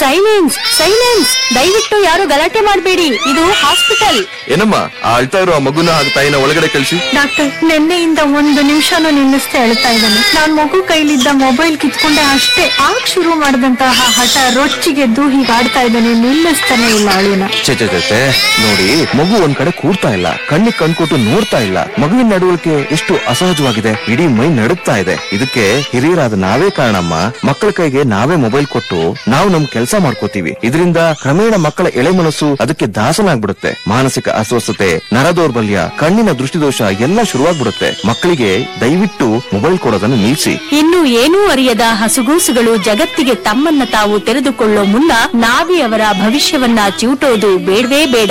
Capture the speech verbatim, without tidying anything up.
Silence silence ದಯವಿಟ್ಟು ಯಾರು ಗಲಾಟೆ ಮಾಡಬೇಡಿ, ಇದು ಹಾಸ್ಪಿಟಲ್. ಏನಮ್ಮ ಆ ಅಳ್ತಾ ಇರೋ ಆ ಮಗುನ ಹಾಗೆ ತಾಯಿನ ಒಳಗಡೆ ಕಳಿಸಿ. ಡಾಕ್ಟರ್, ನಿನ್ನೆಯಿಂದ ಒಂದು ನಿಮಿಷನೂ ನಿಲ್ಲಿಸ್ತಾ ಹೇಳ್ತಾ ಇದ್ದಾನೆ. ನಾನ್ ಮಗು ಕೈಲಿದ್ದ ಮೊಬೈಲ್ ಕಿತ್ಕೊಂಡೆ ಅಷ್ಟೇ. ಆಗ ಶುರು ಮಾಡಿದಂತಹ ಹಠ ರೊಚ್ಚಿಗೆದ್ದು ಹೀಗೆ ಆಡ್ತಾ ಇದ್ದಾನೆ, ನಿಲ್ಲಿಸ್ತಾನೆ ಇಲ್ಲ ಅಳುನ. ಚೆ ಚೆ ಚೆ ನೋಡಿ, ಮಗು ಒಂದ್ ಕಡೆ ಕೂರ್ತಾ ಇಲ್ಲ, ಕಣ್ಣಿಗೆ ಕಣ್ಕೊಟ್ಟು ನೋಡ್ತಾ ಇಲ್ಲ. ಮಗುವಿನ ನಡವಳಿಕೆ ಎಷ್ಟು ಅಸಹಜವಾಗಿದೆ, ಇಡೀ ಮೈ ನಡುತ್ತಾ ಇದೆ. ಇದಕ್ಕೆ ಹಿರಿಯರಾದ ನಾವೇ ಕಾರಣಮ್ಮ. ಮಕ್ಕಳ ಕೈಗೆ ನಾವೇ ಮೊಬೈಲ್ ಕೊಟ್ಟು ನಾವು ನಮ್ ಕೆಲಸ ಮಾಡ್ಕೋತೀವಿ. ಇದರಿಂದ ಕ್ರಮೇಣ ಮಕ್ಕಳ ಎಳೆ ಮನಸ್ಸು ಅದಕ್ಕೆ ದಾಸನಾಗ್ಬಿಡುತ್ತೆ. ಮಾನಸಿಕ ಅಸ್ವಸ್ಥತೆ, ನರದೌರ್ಬಲ್ಯ, ಕಣ್ಣಿನ ದೃಷ್ಟಿದೋಷ ಎಲ್ಲ ಶುರುವಾಗ್ಬಿಡುತ್ತೆ. ಮಕ್ಕಳಿಗೆ ದಯವಿಟ್ಟು ಮೊಬೈಲ್ ಕೊಡೋದನ್ನು ನಿಲ್ಲಿಸಿ. ಇನ್ನು ಏನೂ ಅರಿಯದ ಹಸುಗೂಸುಗಳು ಜಗತ್ತಿಗೆ ತಮ್ಮನ್ನ ತಾವು ತೆರೆದುಕೊಳ್ಳೋ ಮುನ್ನ ನಾವೇ ಅವರ ಭವಿಷ್ಯವನ್ನ ಚಿವುಟೋದು ಬೇಡವೇ ಬೇಡ.